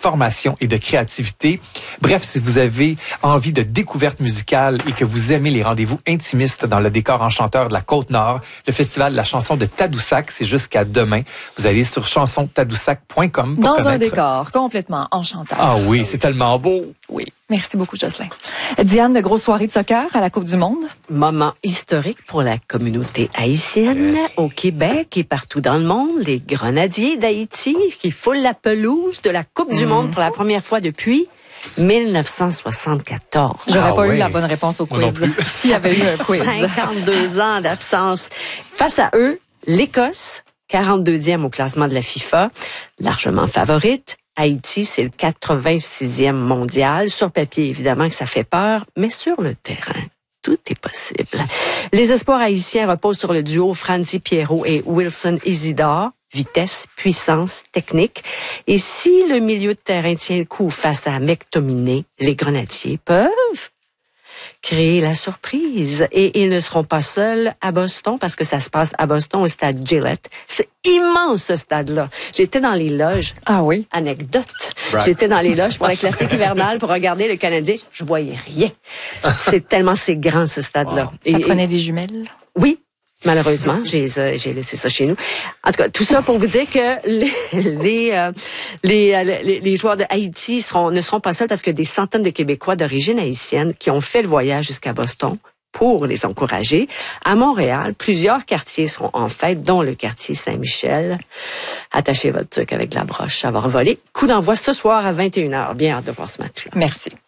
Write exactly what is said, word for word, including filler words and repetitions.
formation et de créativité. Bref, si vous avez envie de découverte musicale et que vous aimez les rendez-vous intimistes dans le décor enchanteur de la Côte-Nord, le festival de la chanson de Tadoussac, c'est jusqu'à demain. Vous allez sur chanson tadoussac point com pour Dans connaître. un décor complètement enchanteur. Ah oui, c'est tellement beau. Oui. Merci beaucoup, Jocelyn. Diane, de grosse soirée de soccer à la Coupe du Monde. Moment historique pour la communauté haïtienne Yes. au Québec et partout dans le monde. Les Grenadiers d'Haïti qui foulent la pelouse de la Coupe du Mm. Monde pour la première fois depuis mille neuf cent soixante-quatorze. J'aurais Ah pas ouais. eu la bonne réponse au Moi non quiz. plus. S'il y avait eu un quiz. cinquante-deux ans d'absence. Face à eux, l'Écosse, quarante-deuxième au classement de la FIFA, largement favorite. Haïti, c'est le quatre-vingt-sixième mondial. Sur papier, évidemment que ça fait peur, mais sur le terrain, tout est possible. Les espoirs haïtiens reposent sur le duo Franzi Pierrot et Wilson Isidore. Vitesse, puissance, technique. Et si le milieu de terrain tient le coup face à McTominay, les Grenadiers peuvent créer la surprise. Et ils ne seront pas seuls à Boston parce que ça se passe à Boston au stade Gillette. C'est immense ce stade-là. J'étais dans les loges. Ah oui. Anecdote. Right. J'étais dans les loges pour la classique hivernale pour regarder le Canadien. Je voyais rien. C'est tellement c'est grand ce stade-là. Wow. Et- Ça et- prenait des jumelles. oui. Malheureusement, j'ai euh, j'ai laissé ça chez nous. En tout cas, tout ça pour vous dire que les les euh, les, euh, les, les joueurs de Haïti seront ne seront pas seuls parce que des centaines de Québécois d'origine haïtienne qui ont fait le voyage jusqu'à Boston pour les encourager. À Montréal, plusieurs quartiers seront en fête, dont le quartier Saint-Michel. Attachez votre truc avec la broche, ça va revoler. Coup d'envoi ce soir à vingt et une heures. Bien hâte de voir ce match-là. Merci.